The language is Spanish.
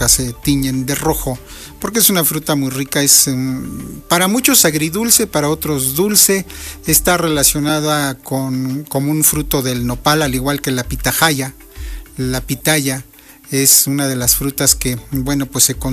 época se tiñen de rojo, porque es una fruta muy rica, es para muchos agridulce, para otros dulce, está relacionada con un fruto del nopal, al igual que la pitahaya. La pitaya es una de las frutas que, bueno, pues se